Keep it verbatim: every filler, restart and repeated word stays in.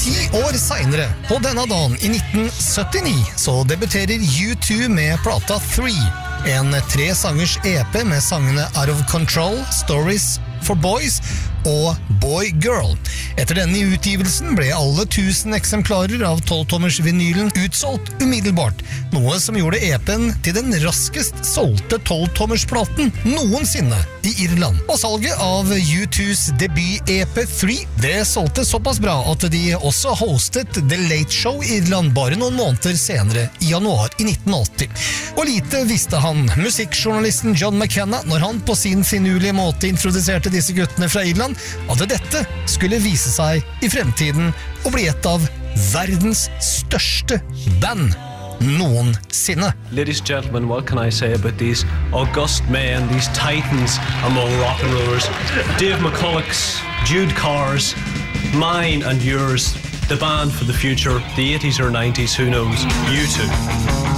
Ti år senere, på denne dagen i nitten syttini, så debuterer U to med plata Three, en tre sangers E P med sangene Out of Control, Stories for Boys og Boy Girl. Etter denne utgivelsen ble alle tusen eksemplarer av tolv-tommers vinylen utsolgt umiddelbart, noe som gjorde E P-en til den raskest solgte tolv-tommers platen noensinne i Irland. Og salget av U two's debut-E P Three, det solgte såpass bra at de også hostet The Late Show i Irland bare noen måneder senere, i januar i nitten åtti. Og lite visste han, musikkjournalisten John McKenna, når han på sin finurlige måte introduserte disse guttene fra Irland, at dette skulle vise seg i fremtiden å bli et av verdens største band noensinne. Ladies and gentlemen, what can I say about these august men, these titans among rock and rollers? Dave McCulloch's, Jude Carr's, mine and yours, the band for the future, the eighties or nineties, who knows? U two.